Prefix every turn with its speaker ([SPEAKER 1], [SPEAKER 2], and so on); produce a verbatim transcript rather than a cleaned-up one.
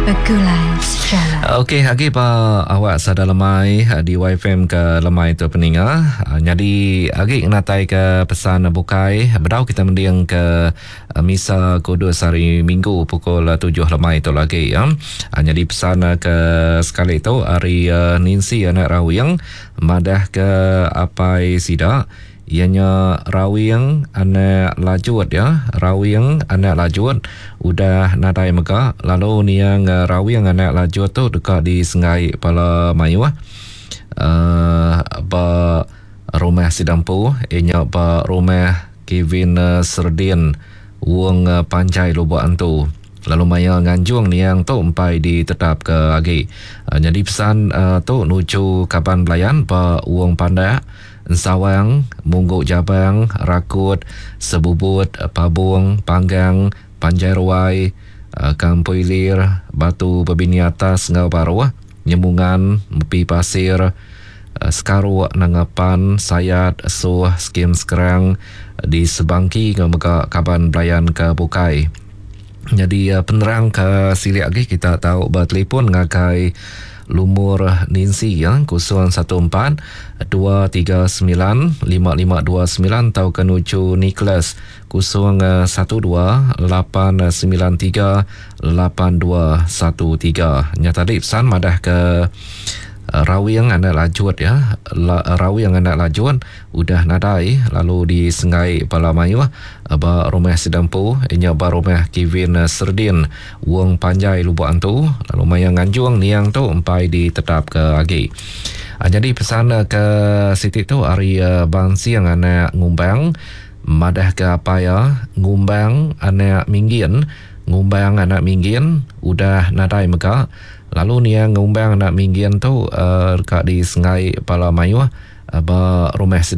[SPEAKER 1] Gulai secara.
[SPEAKER 2] Okey, hari pa awak sada lemai di Y F M ke lemai tu peninga. Jadi hari natai ke pesan bukai. Bedau kita mendiang ke misa kudus hari Minggu pukul tujuh lemai tu lagi ya. Jadi pesan ke sekali tu hari Ninsi anak rawing madah ke apai sida. Ianya rawing anak lajut ya, rawing anak lajut udah nadai mega, lalu ni yang rawing anak lajut tu dekat di Sengai Pala Mayu ah. Uh, ba rumah Sidampu, ianya ba rumah Kevin uh, Serdin Wong uh, Panjai Lubuk Antu. Lalu maya nganjung ni yang tu empai ditetap ke lagi. Uh, jadi pesan uh, tu nuju kapan belayan pa Wong Pandak Sawang, Mungguk Jabang, Rakut, Sebubut, Pabung, Panggang, Panjai Ruai, Kampuilir, Batu Bebini Atas, Ngau Baru, Nyemungan, Mepi Pasir, Sekaru, Nangapan, Sayat, Suh, Skim Sekerang, di Sebangki, Ngamega Kaban Belayan ke Bukai. Jadi penerang ke sili lagi kita tahu bertelefon ngakai Lumur Ninsi ya, kosong satu empat dua tiga sembilan lima lima dua sembilan atau kenuju Nicholas kosong satu dua lapan sembilan tiga lapan dua satu tiga. Nyata tadi pesan madah ke rawi yang anak lajut ya, rawi yang anak lajut udah nadai lalu di Sengai Palamayu ba rumah Sidampu inya ba rumah Kevin Serdin Wong Panjai Lubuk Antu, lalu mayang nganjung niang tu empai ditetap ke lagi. Jadi pesan ke Siti tu hari bang siang anak ngumbang madah ke apa ya, ngumbang anak minggin, ngumbang anak minggin udah nadai mega. Lalu ni yang ngumbang anak minggin tu uh, dekat di Sengai Pala Mayu uh, ba rumah